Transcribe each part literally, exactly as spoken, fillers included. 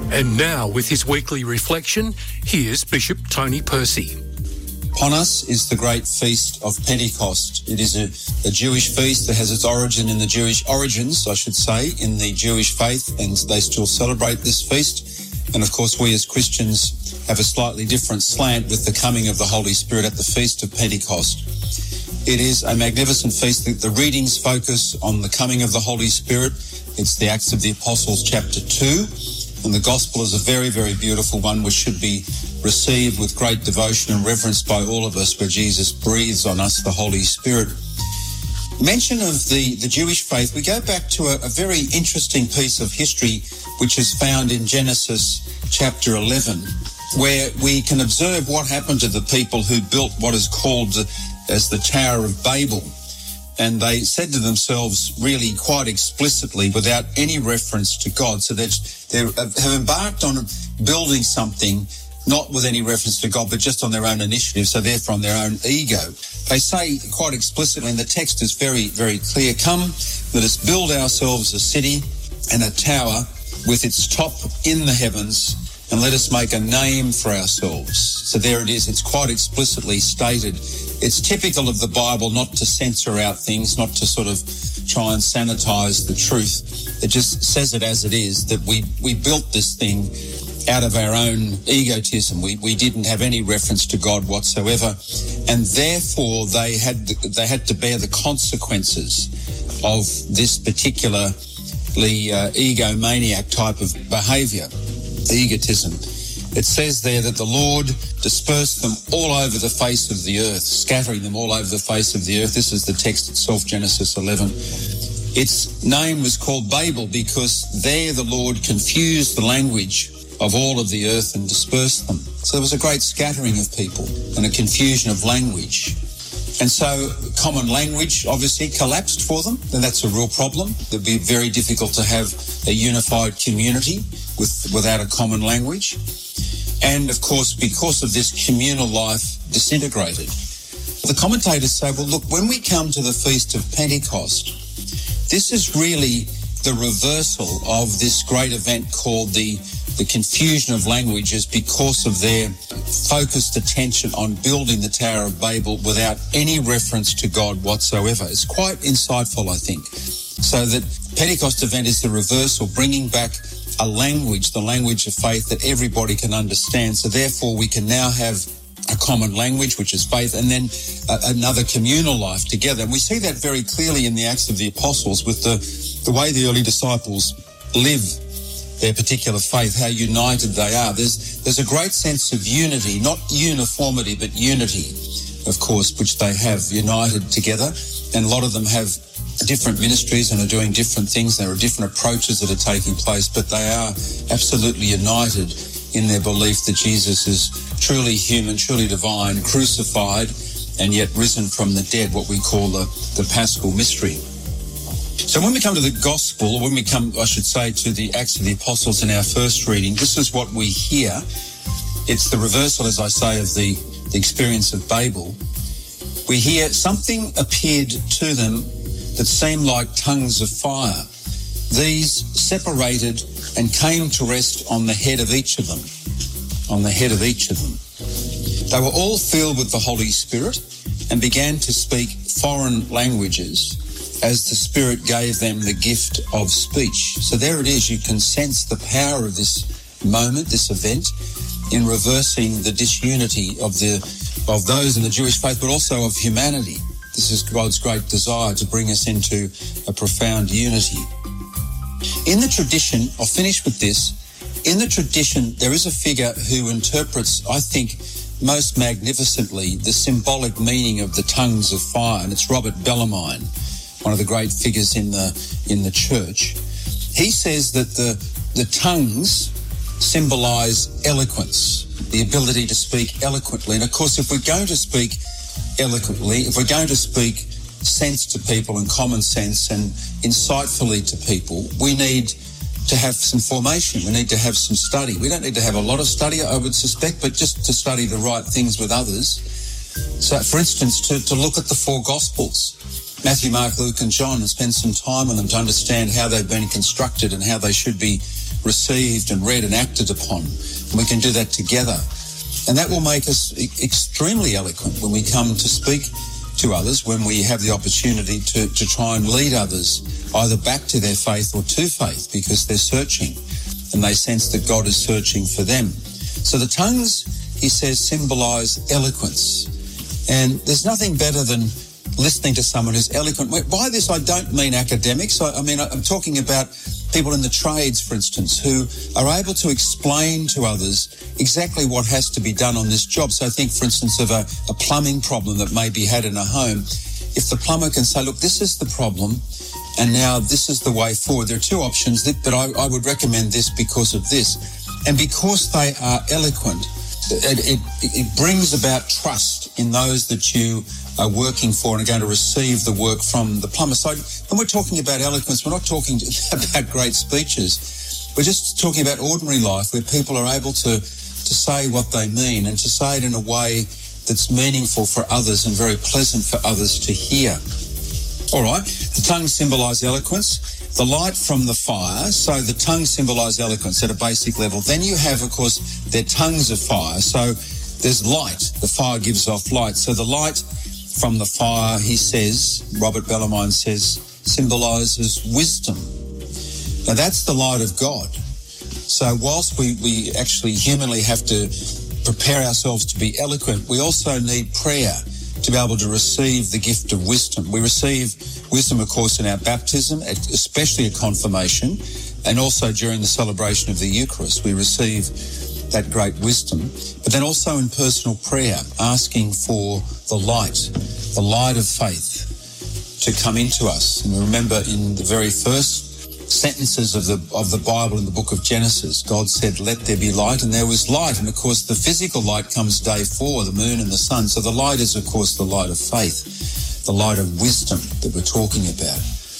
And now, with his weekly reflection, here's Bishop Tony Percy. Upon us is the great feast of Pentecost. It is a, a Jewish feast that has its origin in the Jewish origins, I should say, in the Jewish faith, and they still celebrate this feast. And of course, we as Christians have a slightly different slant with the coming of the Holy Spirit at the Feast of Pentecost. It is a magnificent feast. The, the readings focus on the coming of the Holy Spirit. It's the Acts of the Apostles, chapter two. And the gospel is a very, very beautiful one which should be received with great devotion and reverence by all of us, where Jesus breathes on us the Holy Spirit. Mention of the, the Jewish faith, we go back to a, a very interesting piece of history which is found in Genesis chapter eleven, where we can observe what happened to the people who built what is called as the Tower of Babel. And they said to themselves really quite explicitly, without any reference to God, so that they have embarked on building something not with any reference to God, but just on their own initiative, so therefore on their own ego. They say quite explicitly, and the text is very, very clear, "Come, let us build ourselves a city and a tower with its top in the heavens, and let us make a name for ourselves." So there it is. It's quite explicitly stated. It's typical of the Bible not to censor out things, not to sort of try and sanitize the truth. It just says it as it is, that we, we built this thing out of our own egotism. We we didn't have any reference to God whatsoever, and therefore they had they had to bear the consequences of this particularly uh, egomaniac type of behaviour, egotism. It says there that the Lord dispersed them all over the face of the earth, scattering them all over the face of the earth. This is the text itself, Genesis eleven. Its name was called Babel because there the Lord confused the language of all of the earth and dispersed them. So there was a great scattering of people and a confusion of language. And so common language obviously collapsed for them, and that's a real problem. It'd be very difficult to have a unified community with without a common language. And of course, because of this, communal life disintegrated. The commentators say, well, look, when we come to the Feast of Pentecost, this is really the reversal of this great event called the the confusion of languages, because of their focused attention on building the Tower of Babel without any reference to God whatsoever. It's quite insightful, I think. So that Pentecost event is the reversal, bringing back a language, the language of faith that everybody can understand. So therefore we can now have a common language, which is faith, and then uh, another communal life together. And we see that very clearly in the Acts of the Apostles with the, the way the early disciples live their particular faith, how united they are. There's there's a great sense of unity, not uniformity, but unity, of course, which they have united together. And a lot of them have different ministries and are doing different things. There are different approaches that are taking place, but they are absolutely united in their belief that Jesus is truly human, truly divine, crucified, and yet risen from the dead, what we call the, the Paschal mystery. So when we come to the gospel, or when we come, I should say, to the Acts of the Apostles in our first reading, this is what we hear. It's the reversal, as I say, of the, the experience of Babel. We hear something appeared to them that seemed like tongues of fire. These separated and came to rest on the head of each of them, on the head of each of them. They were all filled with the Holy Spirit and began to speak foreign languages as the Spirit gave them the gift of speech. So there it is. You can sense the power of this moment, this event, in reversing the disunity of the of those in the Jewish faith, but also of humanity. This is God's great desire to bring us into a profound unity. In the tradition, I'll finish with this, in the tradition there is a figure who interprets, I think, most magnificently the symbolic meaning of the tongues of fire, and it's Robert Bellarmine, one of the great figures in the in the church. He says that the the tongues symbolise eloquence, the ability to speak eloquently. And of course, if we're going to speak eloquently, if we're going to speak sense to people and common sense and insightfully to people, we need to have some formation. We need to have some study. We don't need to have a lot of study, I would suspect, but just to study the right things with others. So, for instance, to, to look at the four Gospels, Matthew, Mark, Luke and John, and spend some time on them to understand how they've been constructed and how they should be received and read and acted upon. And we can do that together. And that will make us e- extremely eloquent when we come to speak to others, when we have the opportunity to, to try and lead others either back to their faith or to faith, because they're searching and they sense that God is searching for them. So the tongues, he says, symbolise eloquence. And there's nothing better than listening to someone who's eloquent. By this, I don't mean academics. I, I mean, I'm talking about people in the trades, for instance, who are able to explain to others exactly what has to be done on this job. So I think, for instance, of a, a plumbing problem that may be had in a home. If the plumber can say, look, this is the problem, and now this is the way forward. There are two options, but I, I would recommend this because of this. And because they are eloquent, it, it, it brings about trust in those that you are working for and are going to receive the work from the plumber. So when we're talking about eloquence, we're not talking about great speeches. We're just talking about ordinary life where people are able to, to say what they mean and to say it in a way that's meaningful for others and very pleasant for others to hear. All right, the tongue symbolise eloquence. The light from the fire, so the tongue symbolise eloquence at a basic level. Then you have, of course, their tongues of fire. So there's light. The fire gives off light. So the light from the fire, he says, Robert Bellarmine says, symbolises wisdom. Now that's the light of God. So whilst we, we actually humanly have to prepare ourselves to be eloquent, we also need prayer to be able to receive the gift of wisdom. We receive wisdom, of course, in our baptism, especially at confirmation, and also during the celebration of the Eucharist. We receive that great wisdom, but then also in personal prayer, asking for the light, the light of faith to come into us. And we remember in the very first sentences of the of the Bible in the book of Genesis, God said, let there be light, and there was light. And of course the physical light comes day four, the moon and the sun. So the light is of course the light of faith, the light of wisdom that we're talking about.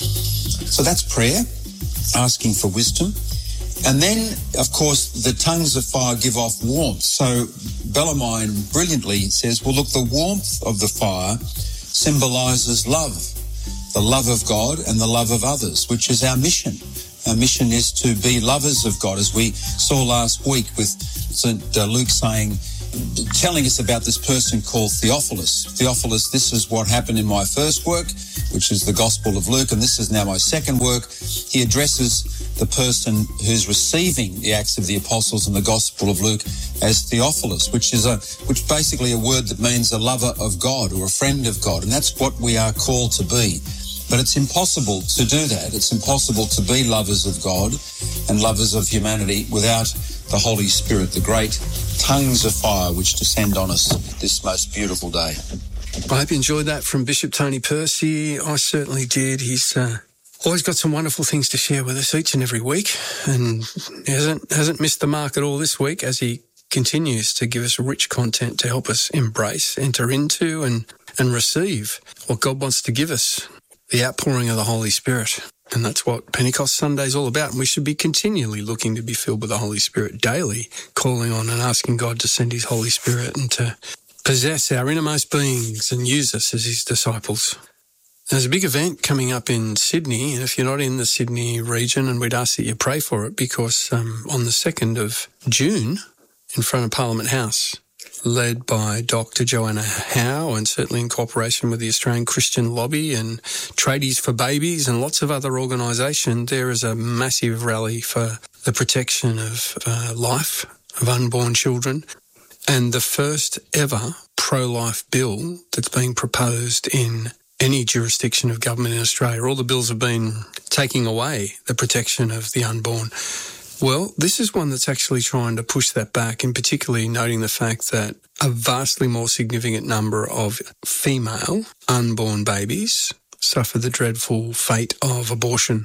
So that's prayer, asking for wisdom. And then of course the tongues of fire give off warmth. So Bellarmine brilliantly says, well look, the warmth of the fire symbolises love. The love of God and the love of others, which is our mission. Our mission is to be lovers of God, as we saw last week with Saint Luke saying, telling us about this person called Theophilus. Theophilus, this is what happened in my first work, which is the Gospel of Luke, and this is now my second work. He addresses the person who's receiving the Acts of the Apostles and the Gospel of Luke as Theophilus, which is a, which basically a word that means a lover of God or a friend of God, and that's what we are called to be. But it's impossible to do that. It's impossible to be lovers of God and lovers of humanity without the Holy Spirit, the great tongues of fire which descend on us this most beautiful day. I hope you enjoyed that from Bishop Tony Percy. I certainly did. He's uh, always got some wonderful things to share with us each and every week, and he hasn't, hasn't missed the mark at all this week as he continues to give us rich content to help us embrace, enter into and, and receive what God wants to give us. The outpouring of the Holy Spirit. And that's what Pentecost Sunday is all about. And we should be continually looking to be filled with the Holy Spirit daily, calling on and asking God to send his Holy Spirit and to possess our innermost beings and use us as his disciples. There's a big event coming up in Sydney, and if you're not in the Sydney region, and we'd ask that you pray for it, because um, on the second of June, in front of Parliament House, led by Doctor Joanna Howe, and certainly in cooperation with the Australian Christian Lobby and Tradies for Babies and lots of other organisations, there is a massive rally for the protection of uh, life, of unborn children, and the first ever pro-life bill that's being proposed in any jurisdiction of government in Australia. All the bills have been taking away the protection of the unborn. Well, this is one that's actually trying to push that back, and particularly noting the fact that a vastly more significant number of female unborn babies suffer the dreadful fate of abortion.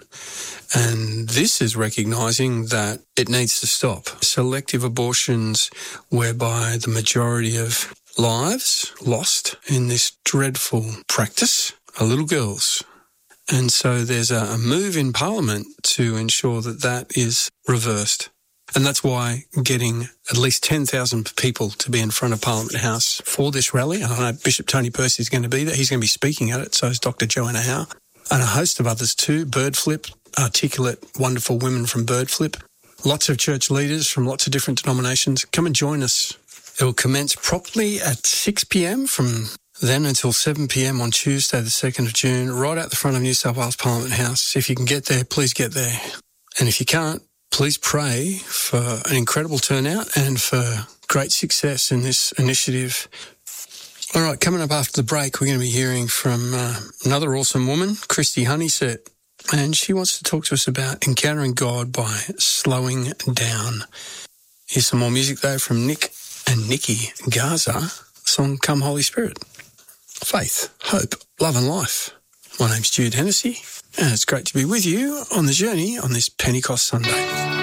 And this is recognising that it needs to stop. Selective abortions whereby the majority of lives lost in this dreadful practice are little girls. And so there's a, a move in Parliament to ensure that that is reversed. And that's why getting at least ten thousand people to be in front of Parliament House for this rally, and I know Bishop Tony Percy is going to be there. He's going to be speaking at it, so is Doctor Joanna Howe, and a host of others too. Birdflip, articulate, wonderful women from Birdflip, lots of church leaders from lots of different denominations. Come and join us. It will commence promptly at six p.m. from then until seven p.m. on Tuesday, the second of June, right out the front of New South Wales Parliament House. If you can get there, please get there. And if you can't, please pray for an incredible turnout and for great success in this initiative. All right, coming up after the break, we're going to be hearing from uh, another awesome woman, Christy Honeysett, and she wants to talk to us about encountering God by slowing down. Here's some more music, though, from Nick and Nikki Garza, song Come Holy Spirit. Faith, hope, love and life. My name's Jude Hennessy, and it's great to be with you on the journey on this Pentecost Sunday.